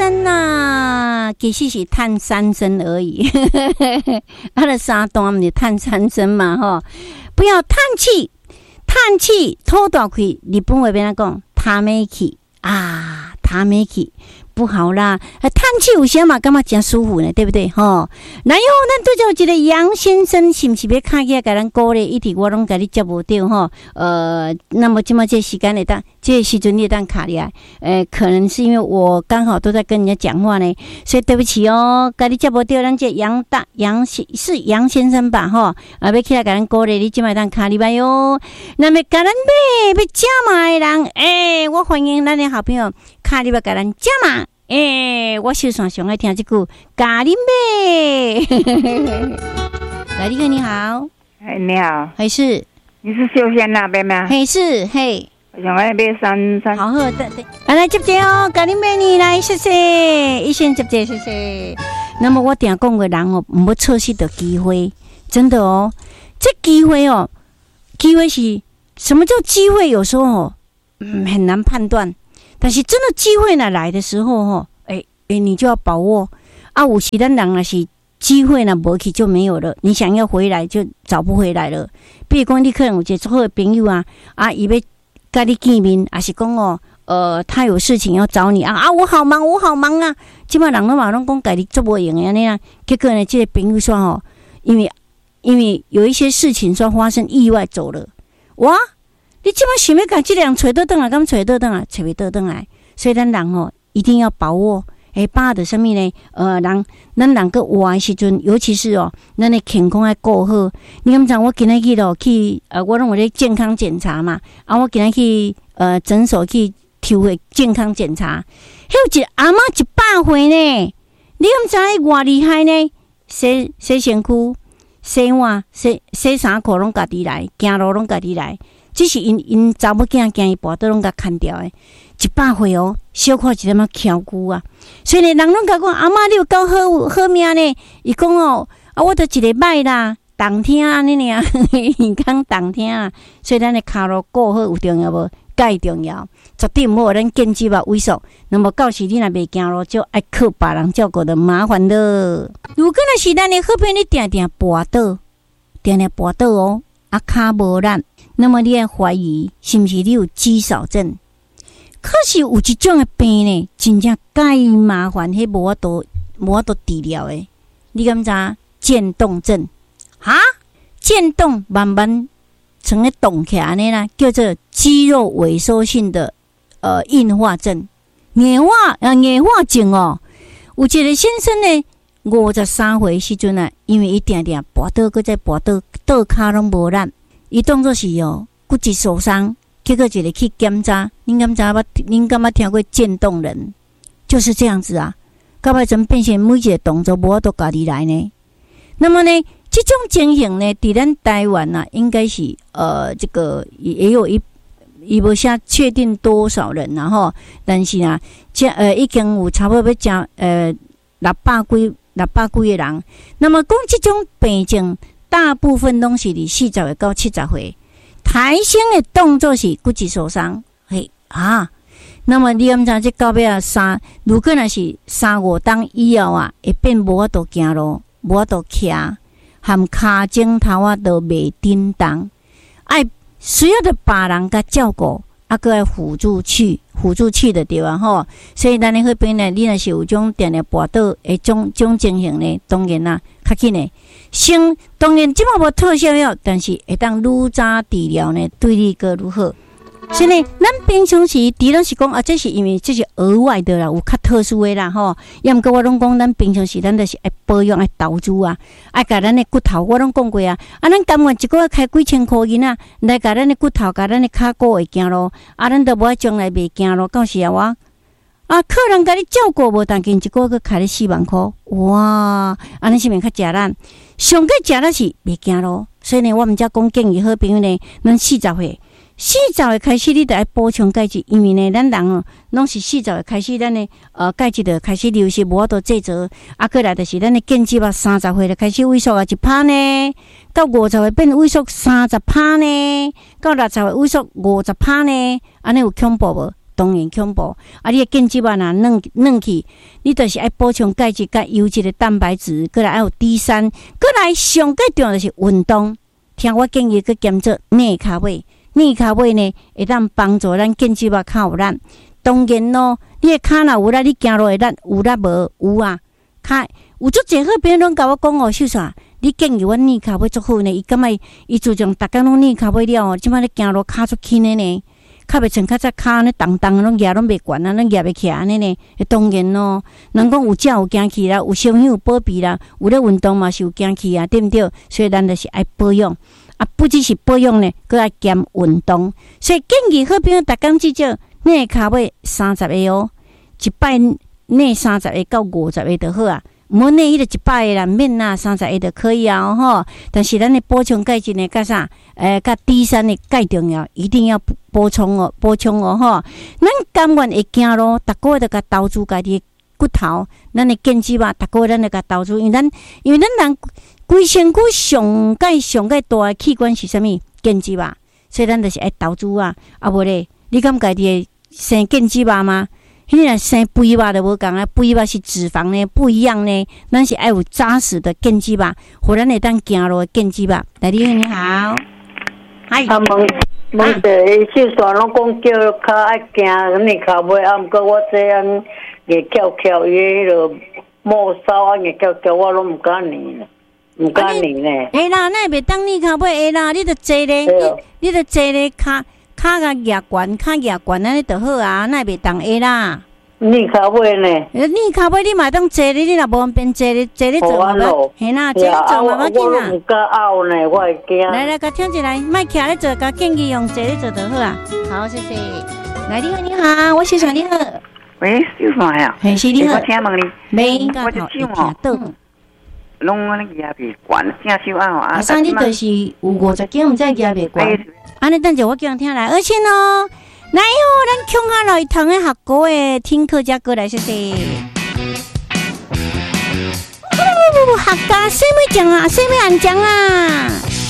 身啊，其实是探三身而已。他的三段不是探三身嘛，吼！不要叹气，叹气吐大气。日本话边讲，叹没气啊，叹没气。不好啦，叹气有些嘛，感觉真舒服呢，对不对？吼，然后咱对着一个杨先生，是不是要看起来给咱鼓励？一直我拢给你接不到吼。那么这么这时间的当，这时阵你当卡里啊？可能是因为我刚好都在跟人家讲话呢，所以对不起哦，给你接不到。咱这杨是杨先生吧？吼，要起来给咱鼓励，你这么当卡里吧哟。那么给咱要加码的人，我欢迎咱的好朋友卡里吧，给咱加码。我手上上爱听这句咖喱妹。来，你哥你好。 你好。 还是你是秀仙那边吗？ 还是嘿。 我想要买三。 好喝的，来接接哦，咖喱妹你来，谢谢，一先接接，谢谢。那么我定讲个人哦，唔要错失的机会，真的哦，这机会哦，机会是什么叫机会？有时候哦，很难判断。但是真的机会呢来的时候吼，你就要把握啊！有时咱人若是机会呢无去就没有了，你想要回来就找不回来了。比如讲，你可能有一个最好的朋友啊，伊要跟你见面，还是讲哦，他有事情要找你啊，我好忙啊！即摆人都嘛拢讲家己做无用的安尼啊，结果呢，这个朋友说吼，因为有一些事情说发生意外走了，哇！你即摆想要甲这人找倒转来，敢找倒转来，找袂倒转来，所以咱人吼一定要把握，把握着什么呢？咱人个活的时阵，尤其是哦，咱的健康要顾好。你敢知我今日去咯去我拢有咧健康检查嘛，我今日去诊所去抽个健康检查，迄有一阿嬷100岁呢，你敢知伊偌厉害呢？洗身躯、洗碗、洗衫裤拢家己来，行路拢家己来。只是因查某囝惊伊跋倒拢甲砍掉诶，100岁哦，小可一点仔翘骨啊，所以呢，人拢甲讲阿嬷你有够好命呢。伊讲哦，我都一个摆啦，动听安尼尔，健康动听啊。所以咱的骹路顾好有重要无？介重要，绝对毋好咱肩脊啊萎缩。那么到时你若袂行路，就爱靠别人照顾的麻烦了。如果若是咱的好朋友，你定定跋倒哦，骹无力。那么你要怀疑是不是你有肌少症？可是有一种的病呢，真正介麻烦，迄无法度治疗的。你敢知？渐冻症哈？渐冻慢慢成个冻起来安尼啦，叫做肌肉萎缩性的硬化症、硬化症哦。有一个先生呢，53岁时阵啊，因为伊定定跋倒，搁再跋倒骹拢无力。伊当作是骨质受伤，结果一个去检查，您敢捌听过渐冻人？就是这样子啊，到尾阵变成每一个动作无法度家己来呢。那么呢，这种情形呢，伫咱台湾啊，应该是这个也有伊无写确定多少人啊吼，但是啊，已经有差不多要讲600几个人。那么讲这种病症。大部分拢是伫40岁到70岁，抬升的动作是骨质受伤，那么你敢知这到尾啊如果若是3-5冬以后啊，会变无法度行路，无法度徛，含骹枕头啊都袂振动，爱需要的别人甲照顾，搁爱辅助器的对啊吼。所以咱的好朋友呢，你若是有种定定跋倒的种情形呢，当然啦，较紧呢。当然，即马无特效药，但是会当愈早治疗呢，对你个愈好。所以呢，咱平常时除了是讲这是因为这是额外的啦，有较特殊的啦吼。要毋过我拢讲，咱平常时咱就是爱保养、爱投资啊，爱甲咱的骨头，我拢讲过啊。咱甘愿一个月开几千块银啊，来甲咱的骨头、甲咱的骹骨会行路，咱都无爱将来袂行路，到时我。客人甲你照顾无，但见一个月开你4万块，哇！安尼是免较食咱，上个食咱是袂行路，所以呢，我们才讲建议好朋友呢，咱40岁开始，你得爱补充钙质，因为呢，咱人哦，拢是40岁开始，咱的钙质就开始流失，无法度制造，过来就是咱的腱肌啊，30岁就开始萎缩啊1%呢，到50岁变萎缩30%呢，到60岁萎缩50%呢，安尼有恐怖无？ 当然恐怖。啊，你的腱肌肉若软去，你就是爱补充钙质、甲优质的蛋白质，过来还有 D3，过来上最重要就是运动。听我建议去减做内卡位，内卡位呢会当帮助咱腱肌肉较有力。当然咯，你的骹若有力，你行路会力有力无？有啊，骹有足侪好朋友拢甲我讲哦，秀爽，你建议我内卡位足好呢。伊感觉伊自从逐工拢内卡位了哦，即摆咧行路骹足轻的呢。较袂像较早骹安尼重重拢举拢袂悬啊，拢举袂起来安尼呢。当然咯，人讲有食有惊气啦，有烧香有保庇啦，有咧运动嘛是有惊气啊，对毋对？所以咱就是爱保养啊，不只是保养呢，佮爱兼运动。所以建议好朋友逐工至少内骹尾30个哦，一摆内30个到50个就好啊。毋好内迄个100个啦，免啦，30个就可以啊吼。但是咱的补充钙质呢，甲啥？甲 D3的钙重要，一定要补充哦吼。咱甘愿会行路，逐个月都甲投资家己的骨头，咱的腱肌肉，逐个月咱就甲投资，因为咱人规身躯上界大的器官是啥物？腱肌肉，所以咱就是爱投资啊。啊无咧，你敢家己会生腱肌肉吗？迄个生肥肉就无共啊，肥肉是脂肪呢，不一样呢。咱是爱有扎实的腱肌肉，互咱会当行路的腱肌肉。来，你好，嗨。 啊，问者秀山拢讲叫较爱行内骹尾，啊，毋过我这样硬翘，伊迄落末梢啊硬翘，我拢毋敢练啦，毋敢练呢。 会啦，那袂当内骹尾会啦，你着坐咧，你着坐咧骹甲举悬，安尼就好啊，那袂当会啦。 内骹尾呢？ 内骹尾你嘛当坐咧，你若无方便坐咧做嘛无？嘿啦，坐咧做嘛要紧啦。 我毋敢拗呢，我会惊。 来，甲听一来，莫徛咧做，甲建议用坐咧做就好啊。好，谢谢。来，你好，我秀爽你好。 喂，秀爽呀。 嘿，是你好。 我听问你。 没， 我就听哦。拢安尼举袂悬，正手啊吼。 啊，啥你就是有50斤，毋知举袂悬。安尼等者我叫人听来，而且呢。来哟，咱恐下来堂的学歌的听课家过来，谢谢。客家什么讲啊？什么安讲啊？